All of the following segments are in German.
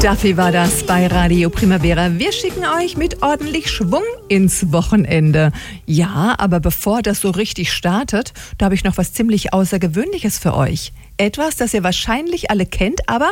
Duffy war das bei Radio Primavera. Wir schicken euch mit ordentlich Schwung ins Wochenende. Ja, aber bevor das so richtig startet, da habe ich noch was ziemlich Außergewöhnliches für euch. Etwas, das ihr wahrscheinlich alle kennt, aber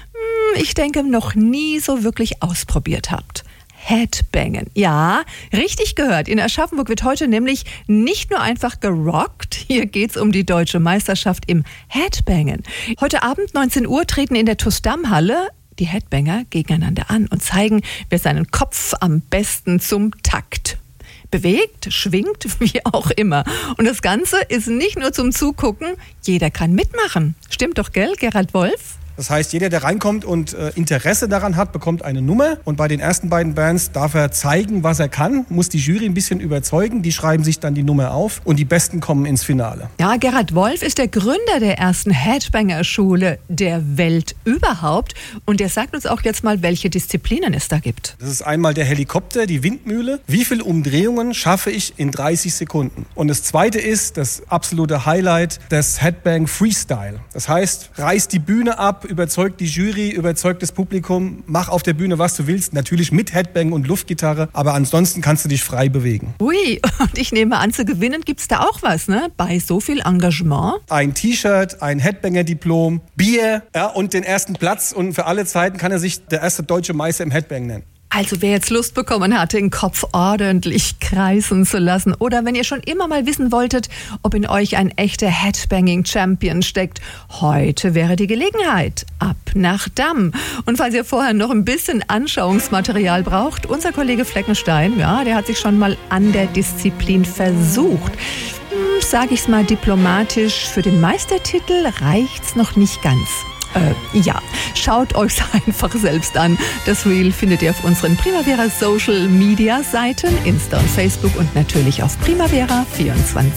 ich denke, noch nie so wirklich ausprobiert habt. Headbangen. Ja, richtig gehört. In Aschaffenburg wird heute nämlich nicht nur einfach gerockt. Hier geht's um die deutsche Meisterschaft im Headbangen. Heute Abend 19 Uhr treten in der TuS-Damm-Halle die Headbanger gegeneinander an und zeigen, wer seinen Kopf am besten zum Takt bewegt, schwingt, wie auch immer. Und das Ganze ist nicht nur zum Zugucken, jeder kann mitmachen. Stimmt doch, gell, Gerald Wolf? Das heißt, jeder, der reinkommt und Interesse daran hat, bekommt eine Nummer. Und bei den ersten beiden Bands darf er zeigen, was er kann, muss die Jury ein bisschen überzeugen. Die schreiben sich dann die Nummer auf und die Besten kommen ins Finale. Ja, Gerald Wolf ist der Gründer der ersten Headbanger-Schule der Welt überhaupt. Und der sagt uns auch jetzt mal, welche Disziplinen es da gibt. Das ist einmal der Helikopter, die Windmühle. Wie viele Umdrehungen schaffe ich in 30 Sekunden? Und das zweite ist, das absolute Highlight, das Headbang Freestyle. Das heißt, reiß die Bühne ab, überzeugt die Jury, überzeugt das Publikum, mach auf der Bühne, was du willst. Natürlich mit Headbang und Luftgitarre, aber ansonsten kannst du dich frei bewegen. Ui, und ich nehme an, zu gewinnen gibt's da auch was, ne? Bei so viel Engagement. Ein T-Shirt, ein Headbanger-Diplom, Bier, ja, und den ersten Platz. Und für alle Zeiten kann er sich der erste deutsche Meister im Headbang nennen. Also wer jetzt Lust bekommen hat, den Kopf ordentlich kreisen zu lassen, oder wenn ihr schon immer mal wissen wolltet, ob in euch ein echter Headbanging-Champion steckt, heute wäre die Gelegenheit. Ab nach Damm. Und falls ihr vorher noch ein bisschen Anschauungsmaterial braucht, unser Kollege Fleckenstein, ja, der hat sich schon mal an der Disziplin versucht. Sage ich's mal diplomatisch, für den Meistertitel reicht's noch nicht ganz. Ja, schaut euch's einfach selbst an. Das Reel findet ihr auf unseren Primavera Social Media Seiten, Insta und Facebook und natürlich auf Primavera24.